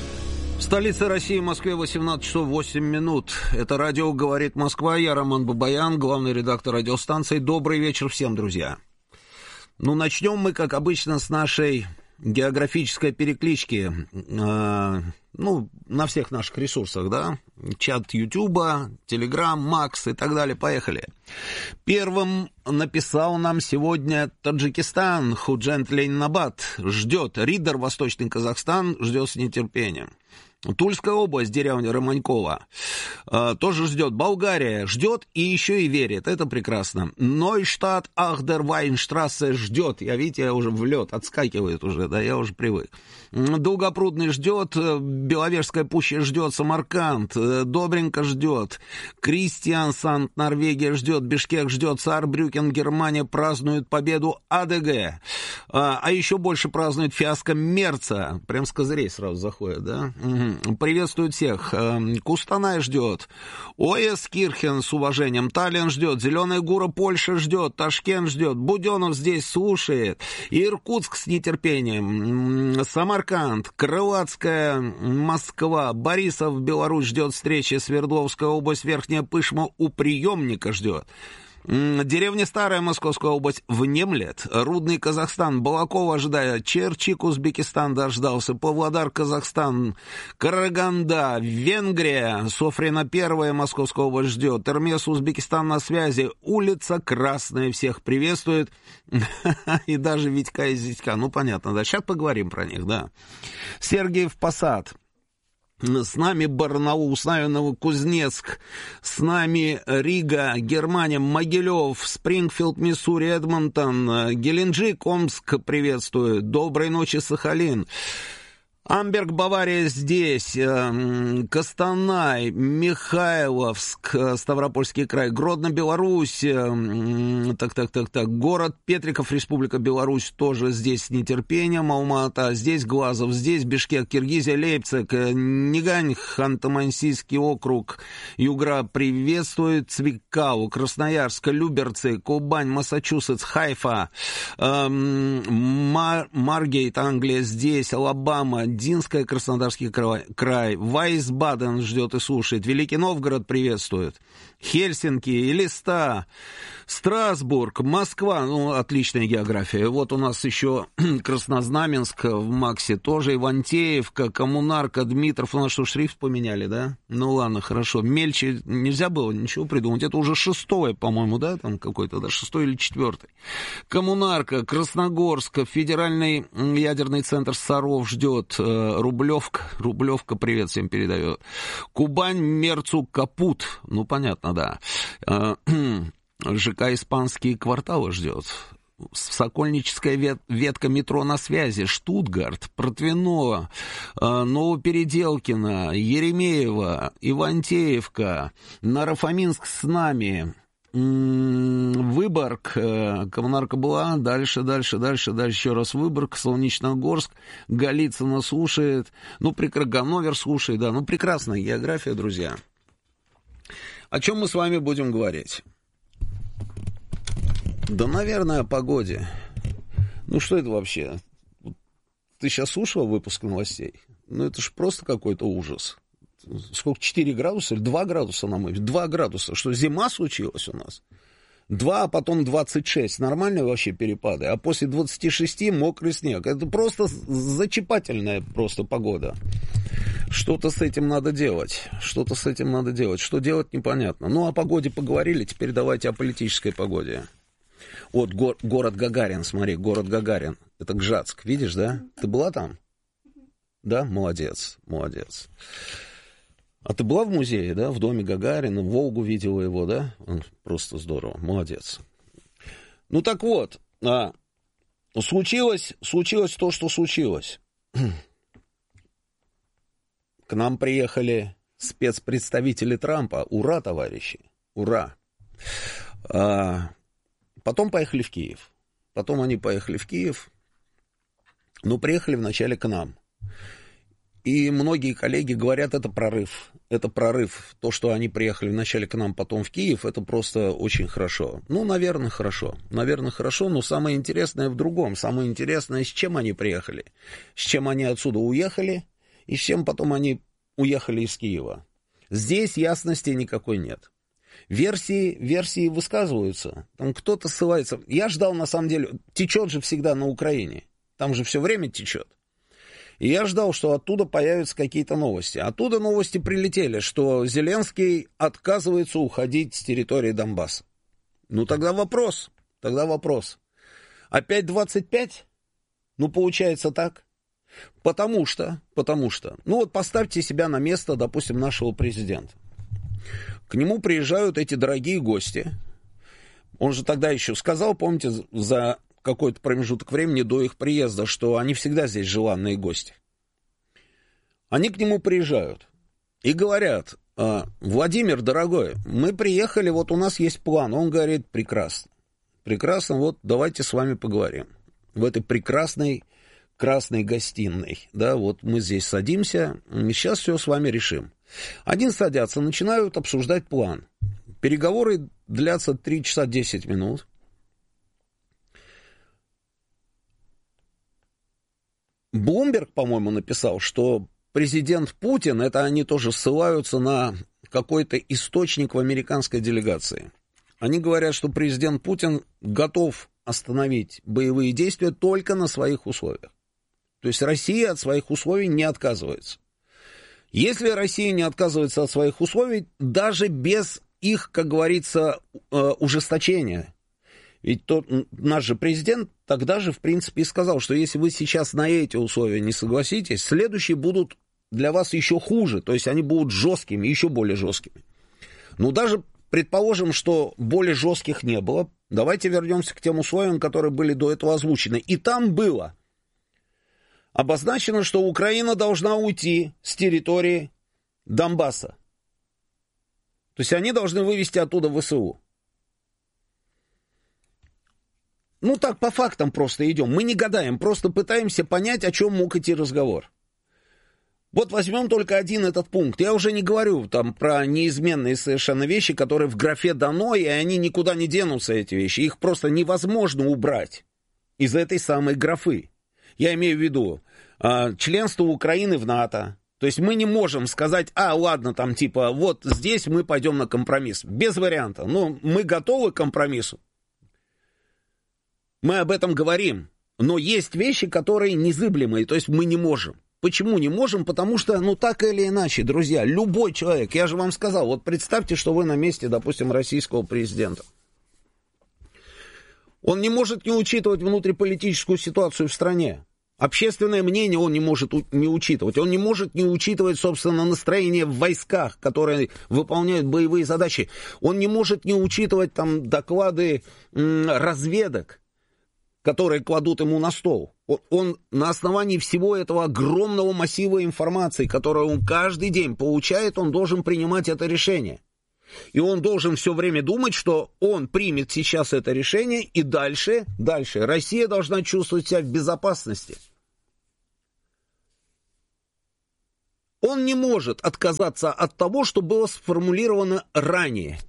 В столице России, Москве, восемнадцать часов восемь минут. Это радио «Говорит Москва». Я Роман Бабаян, главный редактор радиостанции. Добрый вечер всем, друзья. Ну, начнем мы, как обычно, с нашей географической переклички. Э, ну, на всех наших ресурсах, да? Чат Ютуба, Телеграм, Макс и так далее. Поехали. Первым написал нам сегодня Таджикистан. Худжент Ленинабад ждет. Ридер, Восточный Казахстан, ждет с нетерпением. Тульская область, деревня Романькова, э, тоже ждет. Болгария ждет и еще и верит. Это прекрасно. Нойштадт Ахдервайнштрассе ждет. Я, видите, я уже в лед, отскакивает уже, да, я уже привык. Долгопрудный ждет. Беловежская пуща ждет. Самарканд. Добренько ждет. Кристиансанд, Норвегия ждет. Бишкек ждет. Саарбрюкен, Германия празднует победу АДГ. А, а еще больше празднует фиаско Мерца. Прям с козырей сразу заходит, да? Угу. Приветствует всех. Кустанай ждет. Оэскирхен с уважением. Таллин ждет. Зеленая Гура, Польша ждет. Ташкент ждет. Буденов здесь слушает. Иркутск с нетерпением. Самарканд. Крылатская Москва. Борисов, Беларусь ждет встречи. Свердловская область, Верхняя Пышма у приемника ждет. Деревня Старая, Московская область, внемлет. Рудный, Казахстан. Балакова ожидает. Черчик, Узбекистан, дождался. Павлодар, Казахстан. Караганда, Венгрия. Софрина первая, Московская область ждет. Эрмес, Узбекистан на связи. Улица Красная всех приветствует. И даже Витька и Зитька. Ну, понятно, да. Сейчас поговорим про них, да. Сергиев Посад. С нами Барнаул, с нами Новокузнецк, с нами Рига, Германия, Могилев, Спрингфилд, Миссури, Эдмонтон, Геленджик, Омск приветствует. Доброй ночи, Сахалин. Амберг, Бавария здесь, Костанай, Михайловск, Ставропольский край, Гродно, Беларусь, так, так, так, так, город Петриков, Республика Беларусь тоже здесь с нетерпением, Алма-Ата здесь, Глазов здесь, Бишкек, Киргизия, Лейпциг, Нигань, Ханты-Мансийский округ, Югра приветствует, Цвикау, Красноярск, Люберцы, Кубань, Массачусетс, Хайфа, Мар- Маргейт, Англия здесь, Алабама, Динская, Краснодарский край, Вайсбаден ждет и слушает, Великий Новгород приветствует, Хельсинки, Элиста, Страсбург, Москва, ну, отличная география. Вот у нас еще Краснознаменск в Максе, тоже Ивантеевка, Коммунарка, Дмитров, у нас что, шрифт поменяли, да? Ну, ладно, хорошо. Мельче нельзя было ничего придумать, это уже шестое, по-моему, да, там какой-то, да, шестой или четвертый. Коммунарка, Красногорск, Федеральный ядерный центр Саров ждет, Рублевка, Рублевка, привет всем передает. Кубань, Мерцу, Капут, ну, понятно, да. ЖК «Испанские кварталы» ждет. Сокольническая вет, ветка метро на связи, Штутгарт, Протвино, Новопеределкино, Еремеево, Ивантеевка, Наро-Фоминск с нами, Выборг, Коммунарка была, дальше, дальше, дальше, дальше, еще раз Выборг, Солнечногорск, Голицыно слушает, ну, Ганновер слушает, да, ну, прекрасная география, друзья. О чем мы с вами будем говорить? Да, наверное, о погоде. Ну, что это вообще? Ты сейчас слушал выпуск новостей? Ну, это же просто какой-то ужас. Сколько, четыре градуса или два градуса на мой? два градуса. Что, зима случилась у нас? два, а потом двадцать шесть. Нормальные вообще перепады. А после двадцати шести мокрый снег. Это просто зачипательная просто погода. Что-то с этим надо делать. Что-то с этим надо делать. Что делать, непонятно. Ну, о погоде поговорили, теперь давайте о политической погоде. Вот го- город Гагарин, смотри, город Гагарин. Это Гжатск, видишь, да? Ты была там? Да? Молодец, молодец. А ты была в музее, да? В доме Гагарина, Волгу видела его, да? Просто здорово, молодец. Ну так вот, а, случилось, случилось то, что случилось. К нам приехали спецпредставители Трампа. Ура, товарищи, ура. А, потом поехали в Киев. Потом они поехали в Киев, но приехали вначале к нам. И многие коллеги говорят, это прорыв. Это прорыв. То, что они приехали вначале к нам, потом в Киев, это просто очень хорошо. Ну, наверное, хорошо. Наверное, хорошо, но самое интересное в другом. Самое интересное, с чем они приехали. С чем они отсюда уехали, и с чем потом они уехали из Киева. Здесь ясности никакой нет. Версии, версии высказываются. Там кто-то ссылается. Я ждал, на самом деле, течет же всегда на Украине. Там же все время течет. И я ждал, что оттуда появятся какие-то новости. Оттуда новости прилетели, что Зеленский отказывается уходить с территории Донбасса. Ну, тогда вопрос. Тогда вопрос. Опять двадцать пять? Ну, получается так. Потому что, потому что, ну вот поставьте себя на место, допустим, нашего президента. К нему приезжают эти дорогие гости. Он же тогда еще сказал, помните, за какой-то промежуток времени до их приезда, что они всегда здесь желанные гости. Они к нему приезжают и говорят: Владимир, дорогой, мы приехали, вот у нас есть план. Он говорит: прекрасно, прекрасно, вот давайте с вами поговорим. В этой прекрасной красной гостиной, да, вот мы здесь садимся, сейчас все с вами решим. Они садятся, начинают обсуждать план. Переговоры длятся три часа десять минут. Блумберг, по-моему, написал, что президент Путин, это они тоже ссылаются на какой-то источник в американской делегации. Они говорят, что президент Путин готов остановить боевые действия только на своих условиях. То есть Россия от своих условий не отказывается. Если Россия не отказывается от своих условий, даже без их, как говорится, ужесточения. Ведь тот, наш же президент тогда же, в принципе, и сказал, что если вы сейчас на эти условия не согласитесь, следующие будут для вас еще хуже, то есть они будут жесткими, еще более жесткими. Ну, даже предположим, что более жестких не было, давайте вернемся к тем условиям, которые были до этого озвучены. И там было обозначено, что Украина должна уйти с территории Донбасса. То есть они должны вывести оттуда ВСУ. Ну, так по фактам просто идем. Мы не гадаем, просто пытаемся понять, о чем мог идти разговор. Вот возьмем только один этот пункт. Я уже не говорю там про неизменные совершенно вещи, которые в графе дано, и они никуда не денутся, эти вещи. Их просто невозможно убрать из этой самой графы. Я имею в виду э, членство Украины в НАТО. То есть мы не можем сказать: а, ладно, там типа, вот здесь мы пойдем на компромисс. Без варианта. Ну, мы готовы к компромиссу. Мы об этом говорим. Но есть вещи, которые незыблемые. То есть мы не можем. Почему не можем? Потому что, ну, так или иначе, друзья, любой человек, я же вам сказал, вот представьте, что вы на месте, допустим, российского президента. Он не может не учитывать внутриполитическую ситуацию в стране. Общественное мнение он не может не учитывать. Он не может не учитывать, собственно, настроение в войсках, которые выполняют боевые задачи. Он не может не учитывать там доклады м- разведок, которые кладут ему на стол. Он, он на основании всего этого огромного массива информации, которую он каждый день получает, он должен принимать это решение. И он должен все время думать, что он примет сейчас это решение, и дальше, дальше Россия должна чувствовать себя в безопасности. Он не может отказаться от того, что было сформулировано ранее.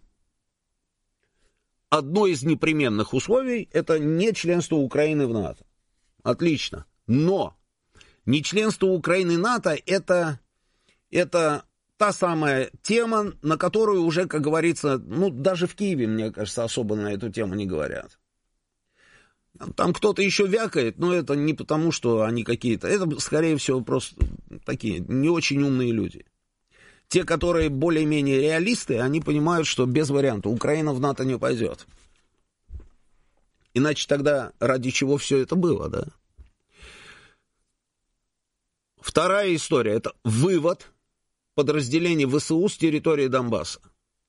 Одно из непременных условий – это не членство Украины в НАТО. Отлично. Но не членство Украины в НАТО – это, это та самая тема, на которую уже, как говорится, ну, даже в Киеве, мне кажется, особо на эту тему не говорят. Там кто-то еще вякает, но это не потому, что они какие-то... Это, скорее всего, просто такие не очень умные люди. Те, которые более-менее реалисты, они понимают, что без варианта Украина в НАТО не пойдет. Иначе тогда ради чего все это было, да? Вторая история – это вывод подразделений ВСУ с территории Донбасса.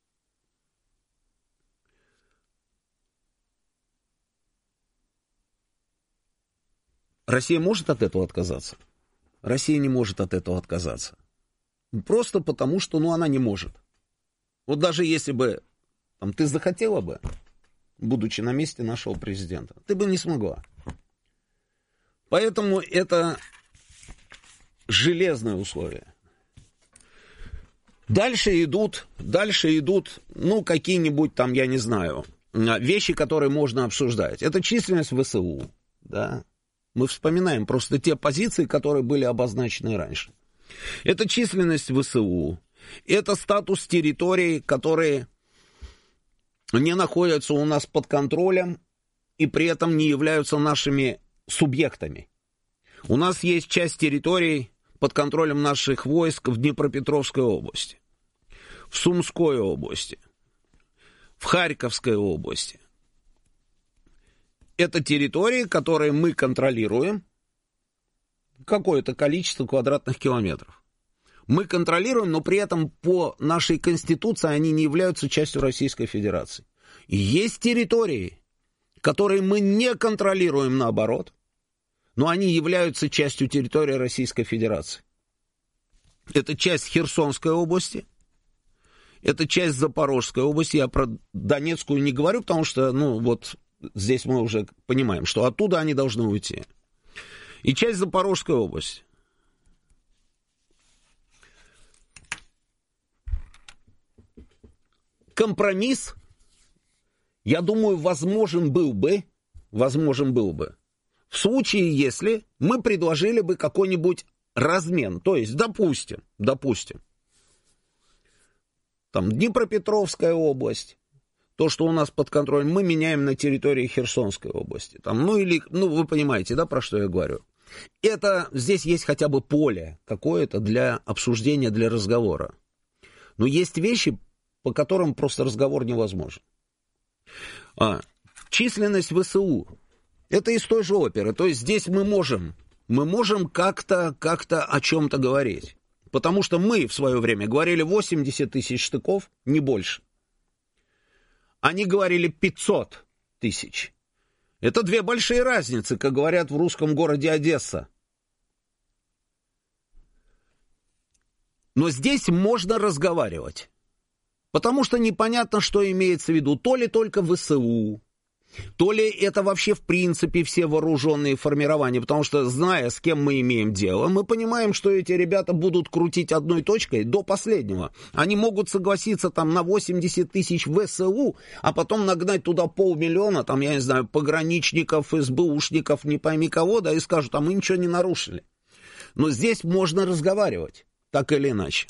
Россия может от этого отказаться? Россия не может от этого отказаться. Просто потому, что ну, она не может. Вот даже если бы там, ты захотела бы, будучи на месте нашего президента, ты бы не смогла. Поэтому это железное условие. Дальше идут, дальше идут, ну, какие-нибудь там, я не знаю, вещи, которые можно обсуждать. Это численность ВСУ, да. Мы вспоминаем просто те позиции, которые были обозначены раньше. Это численность ВСУ, это статус территорий, которые не находятся у нас под контролем и при этом не являются нашими субъектами. У нас есть часть территорий под контролем наших войск в Днепропетровской области, в Сумской области, в Харьковской области. Это территории, которые мы контролируем, какое-то количество квадратных километров. Мы контролируем, но при этом по нашей Конституции они не являются частью Российской Федерации. И есть территории, которые мы не контролируем, наоборот, но они являются частью территории Российской Федерации. Это часть Херсонской области, это часть Запорожской области. Я про Донецкую не говорю, потому что, ну, вот здесь мы уже понимаем, что оттуда они должны уйти. И часть Запорожской области. Компромисс, я думаю, возможен был бы, возможен был бы, в случае, если мы предложили бы какой-нибудь размен. То есть, допустим, допустим, там Днепропетровская область, то, что у нас под контролем, мы меняем на территории Херсонской области. Там, ну, или, ну, вы понимаете, да, про что я говорю. Это, здесь есть хотя бы поле какое-то для обсуждения, для разговора. Но есть вещи, по которым просто разговор невозможен. А, численность ВСУ. Это из той же оперы. То есть здесь мы можем, мы можем как-то, как-то о чем-то говорить. Потому что мы в свое время говорили восемьдесят тысяч штыков, не больше. Они говорили пятьсот тысяч. Это две большие разницы, как говорят в русском городе Одесса. Но здесь можно разговаривать. Потому что непонятно, что имеется в виду. То ли только ВСУ, то ли это вообще в принципе все вооруженные формирования. Потому что, зная, с кем мы имеем дело, мы понимаем, что эти ребята будут крутить одной точкой до последнего. Они могут согласиться там на восемьдесят тысяч ВСУ, а потом нагнать туда полмиллиона, там, я не знаю, пограничников, СБУшников, не пойми кого, да, и скажут, а мы ничего не нарушили. Но здесь можно разговаривать, так или иначе.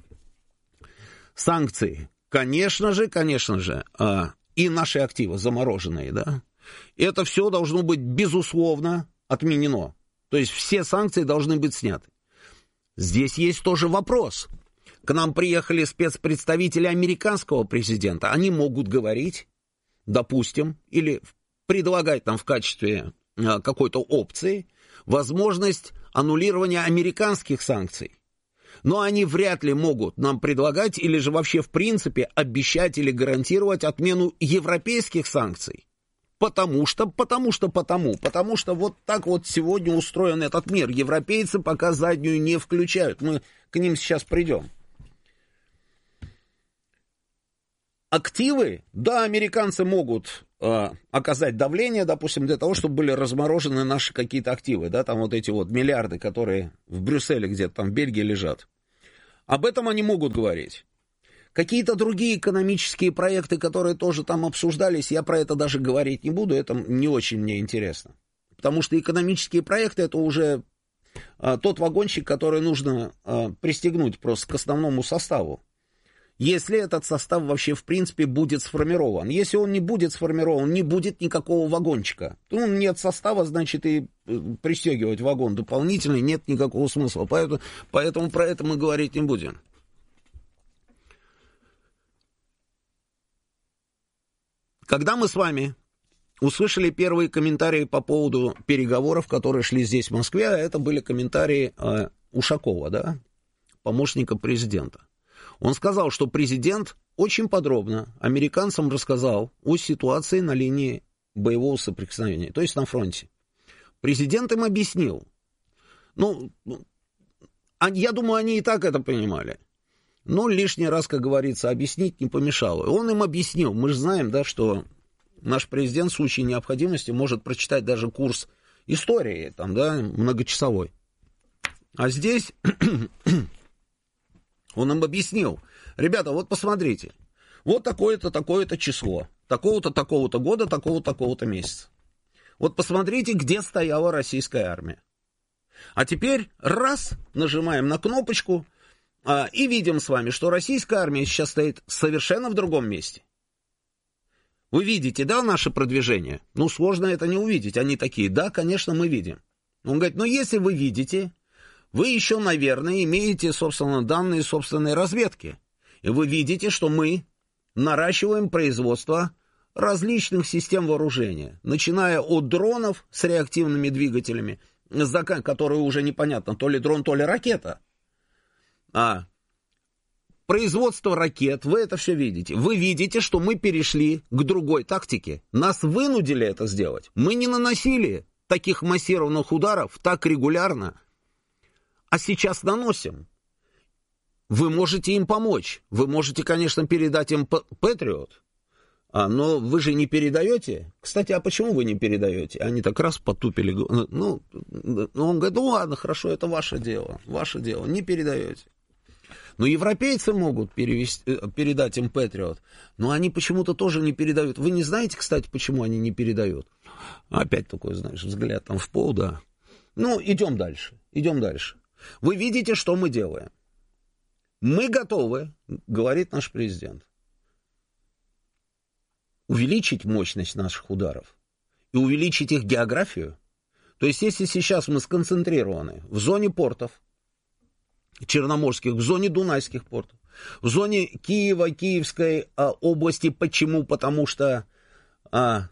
Санкции. Конечно же, конечно же, и наши активы замороженные, да, это все должно быть, безусловно, отменено. То есть все санкции должны быть сняты. Здесь есть тоже вопрос. К нам приехали спецпредставители американского президента. Они могут говорить, допустим, или предлагать нам в качестве какой-то опции возможность аннулирования американских санкций. Но они вряд ли могут нам предлагать или же вообще в принципе обещать или гарантировать отмену европейских санкций. Потому что, потому что, потому, потому что вот так вот сегодня устроен этот мир. Европейцы пока заднюю не включают. Мы к ним сейчас придем. Активы, да, американцы могут э, оказать давление, допустим, для того, чтобы были разморожены наши какие-то активы, да, там вот эти вот миллиарды, которые в Брюсселе где-то там в Бельгии лежат. Об этом они могут говорить. Какие-то другие экономические проекты, которые тоже там обсуждались, я про это даже говорить не буду, это не очень мне интересно. Потому что экономические проекты это уже э, тот вагончик, который нужно э, пристегнуть просто к основному составу. Если этот состав вообще, в принципе, будет сформирован. Если он не будет сформирован, не будет никакого вагончика. Ну, нет состава, значит, и пристегивать вагон дополнительный нет никакого смысла. Поэтому, поэтому про это мы говорить не будем. Когда мы с вами услышали первые комментарии по поводу переговоров, которые шли здесь, в Москве, а это были комментарии э, Ушакова, да, помощника президента. Он сказал, что президент очень подробно американцам рассказал о ситуации на линии боевого соприкосновения, то есть на фронте. Президент им объяснил. Ну, я думаю, они и так это понимали. Но лишний раз, как говорится, объяснить не помешало. Он им объяснил. Мы же знаем, да, что наш президент в случае необходимости может прочитать даже курс истории, там, да, многочасовой. А здесь... Он им объяснил, ребята, вот посмотрите, вот такое-то, такое-то число, такого-то, такого-то года, такого-то, такого-то месяца. Вот посмотрите, где стояла российская армия. А теперь раз, нажимаем на кнопочку а, и видим с вами, что российская армия сейчас стоит совершенно в другом месте. Вы видите, да, наше продвижение? Ну, сложно это не увидеть. Они такие, да, конечно, мы видим. Он говорит, ну, если вы видите... Вы еще, наверное, имеете, собственно, данные собственной разведки. И вы видите, что мы наращиваем производство различных систем вооружения. Начиная от дронов с реактивными двигателями, которые уже непонятно, то ли дрон, то ли ракета. А производство ракет, вы это все видите. Вы видите, что мы перешли к другой тактике. Нас вынудили это сделать. Мы не наносили таких массированных ударов так регулярно, а сейчас наносим. Вы можете им помочь. Вы можете, конечно, передать им Патриот, а, но вы же не передаете. Кстати, а почему вы не передаете? Они так раз потупили. Ну, он говорит, ну ладно, хорошо, это ваше дело. Ваше дело, не передаете. Но европейцы могут перевести, передать им Патриот, но они почему-то тоже не передают. Вы не знаете, кстати, почему они не передают? Опять такой, знаешь, взгляд там в пол, да. Ну, идем дальше, идем дальше. Вы видите, что мы делаем. Мы готовы, говорит наш президент, увеличить мощность наших ударов и увеличить их географию. То есть, если сейчас мы сконцентрированы в зоне портов черноморских, в зоне дунайских портов, в зоне Киева, Киевской а, области. Почему? Потому что а,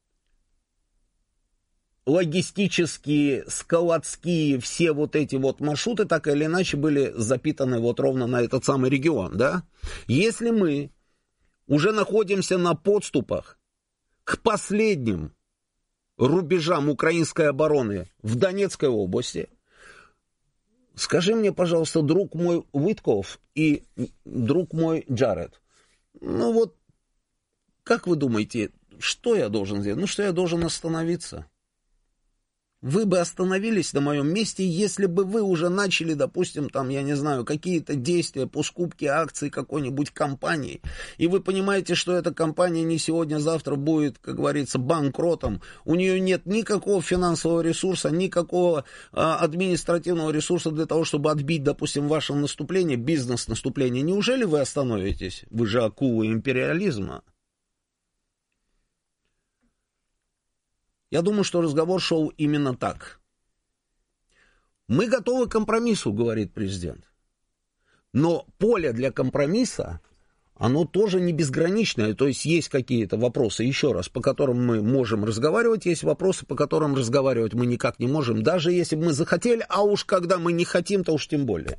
логистические, складские, все вот эти вот маршруты так или иначе были запитаны вот ровно на этот самый регион, да? Если мы уже находимся на подступах к последним рубежам украинской обороны в Донецкой области, скажи мне, пожалуйста, друг мой Уитков и друг мой Джаред, ну вот, как вы думаете, что я должен сделать? Ну, что я должен остановиться? Вы бы остановились на моем месте, если бы вы уже начали, допустим, там, я не знаю, какие-то действия по скупке акций какой-нибудь компании, и вы понимаете, что эта компания не сегодня-завтра будет, как говорится, банкротом, у нее нет никакого финансового ресурса, никакого а, административного ресурса для того, чтобы отбить, допустим, ваше наступление, бизнес-наступление. Неужели вы остановитесь? Вы же акулы империализма. Я думаю, что разговор шел именно так. Мы готовы к компромиссу, говорит президент. Но поле для компромисса, оно тоже не безграничное. То есть есть какие-то вопросы, еще раз, по которым мы можем разговаривать. Есть вопросы, по которым разговаривать мы никак не можем. Даже если бы мы захотели, а уж когда мы не хотим, то уж тем более.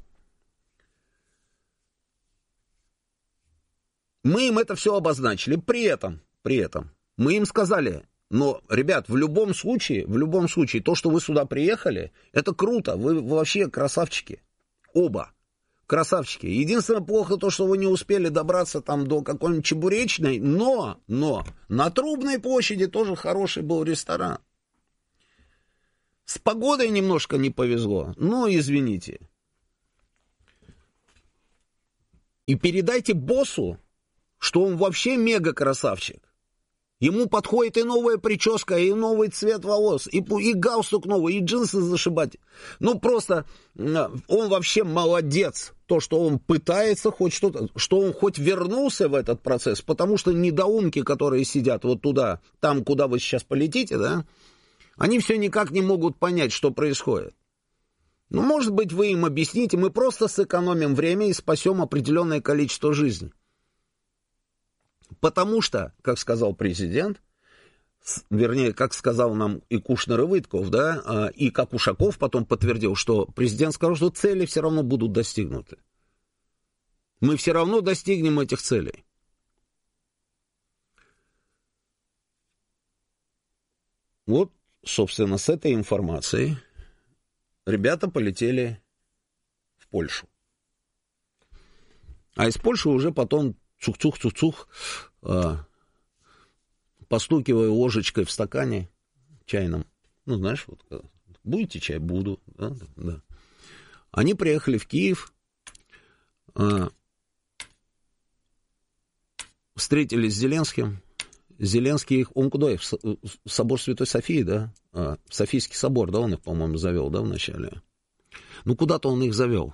Мы им это все обозначили. При этом, при этом мы им сказали... Но, ребят, в любом случае, в любом случае, то, что вы сюда приехали, это круто. Вы вообще красавчики. Оба. Красавчики. Единственное плохо то, что вы не успели добраться там до какой-нибудь Чебуречной, но, но на Трубной площади тоже хороший был ресторан. С погодой немножко не повезло, но извините. И передайте боссу, что он вообще мега-красавчик. Ему подходит и новая прическа, и новый цвет волос, и, и галстук новый, и джинсы зашибать. Ну, просто он вообще молодец. То, что он пытается хоть что-то, что он хоть вернулся в этот процесс, потому что недоумки, которые сидят вот туда, там, куда вы сейчас полетите, да, они все никак не могут понять, что происходит. Ну, может быть, вы им объясните, мы просто сэкономим время и спасем определенное количество жизней. Потому что, как сказал президент, вернее, как сказал нам и Кушнер, и Войтков, да, и как Ушаков потом подтвердил, что президент сказал, что цели все равно будут достигнуты. Мы все равно достигнем этих целей. Вот, собственно, с этой информацией ребята полетели в Польшу. А из Польши уже потом цух-цух-цух-цух, постукивая ложечкой в стакане чайном. Ну, знаешь, вот, будете чай? Буду. Да, да. Они приехали в Киев, встретились с Зеленским. Зеленский их, он куда их? В собор Святой Софии, да? А, в Софийский собор, да, он их, по-моему, завел, да, вначале? Ну, куда-то он их завел.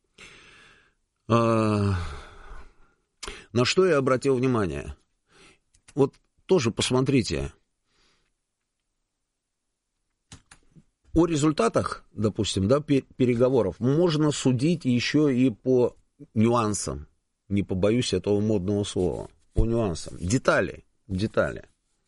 А, на что я обратил внимание? Вот тоже посмотрите. О результатах, допустим, да, переговоров можно судить еще и по нюансам. Не побоюсь этого модного слова. По нюансам. Детали. Детали.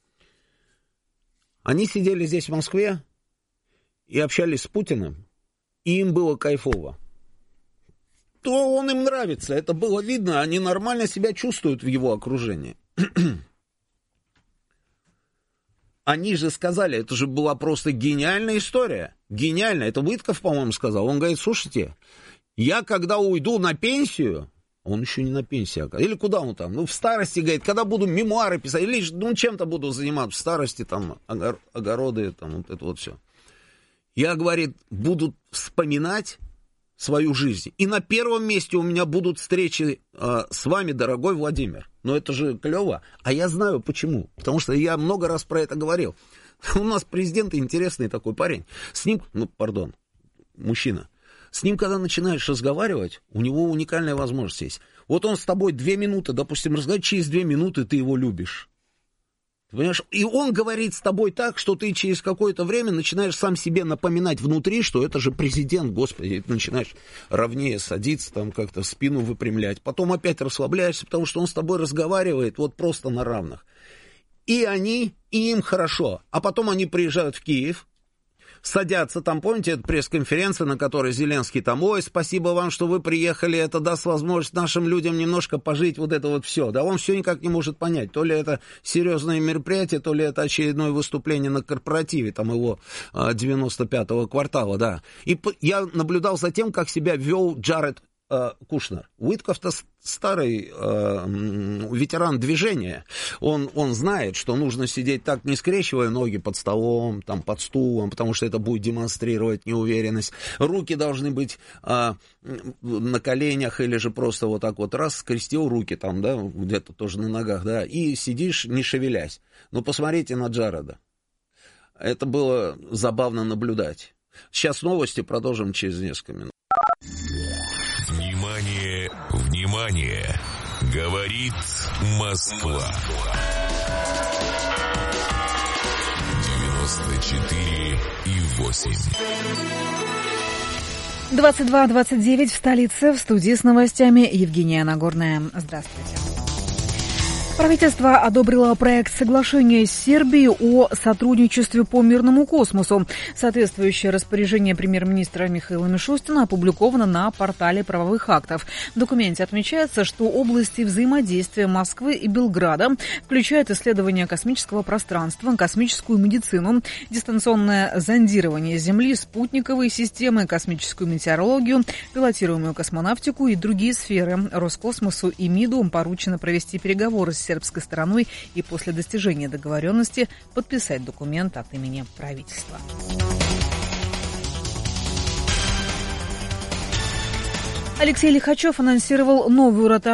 Они сидели здесь, в Москве, и общались с Путиным, и им было кайфово. То он им нравится, это было видно, они нормально себя чувствуют в его окружении. Они же сказали, это же была просто гениальная история. Гениальная. Это Войтков, по-моему, сказал. Он говорит, слушайте, я когда уйду на пенсию, он еще не на пенсии, или куда он там, ну, в старости, говорит, когда буду мемуары писать, или, ну, чем-то буду заниматься в старости, там, огороды, там, вот это вот все. Я, говорит, буду вспоминать свою жизнь. И на первом месте у меня будут встречи э, с вами, дорогой Владимир. Ну, это же клево. А я знаю почему. Потому что я много раз про это говорил. У нас президент интересный такой парень. С ним, ну, пардон, мужчина. С ним, когда начинаешь разговаривать, у него уникальная возможность есть. Вот он с тобой две минуты, допустим, разговаривает, через две минуты ты его любишь. Ты понимаешь? И он говорит с тобой так, что ты через какое-то время начинаешь сам себе напоминать внутри, что это же президент, господи, и ты начинаешь ровнее садиться, там как-то спину выпрямлять. Потом опять расслабляешься, потому что он с тобой разговаривает вот просто на равных. И они, и им хорошо. А потом они приезжают в Киев, садятся там, помните, это пресс-конференция, на которой Зеленский там, ой, спасибо вам, что вы приехали, это даст возможность нашим людям немножко пожить, вот это вот все. Да он все никак не может понять, то ли это серьезное мероприятие, то ли это очередное выступление на корпоративе, там его девяносто пятого квартала, да. И я наблюдал за тем, как себя вел Джаред э, Кушнер. Войтков-то старый э, ветеран движения, он, он знает, что нужно сидеть так, не скрещивая ноги под столом, там, под стулом, потому что это будет демонстрировать неуверенность. Руки должны быть э, на коленях или же просто вот так вот раз, скрестил руки там, да, где-то тоже на ногах, да, и сидишь, не шевелясь. Но посмотрите на Джареда. Это было забавно наблюдать. Сейчас новости, продолжим через несколько минут. Внимание, внимание! Говорит Москва. девяносто четыре и восемь. двадцать два двадцать девять в столице. В студии с новостями Евгения Нагорная. Здравствуйте. Правительство одобрило проект соглашения с Сербией о сотрудничестве по мирному космосу. Соответствующее распоряжение премьер-министра Михаила Мишустина опубликовано на портале правовых актов. В документе отмечается, что области взаимодействия Москвы и Белграда включают исследование космического пространства, космическую медицину, дистанционное зондирование Земли, спутниковые системы, космическую метеорологию, пилотируемую космонавтику и другие сферы. Роскосмосу и МИДу поручено провести переговоры с сербской стороной и после достижения договоренности подписать документ от имени правительства. Алексей Лихачев анонсировал новую ротацию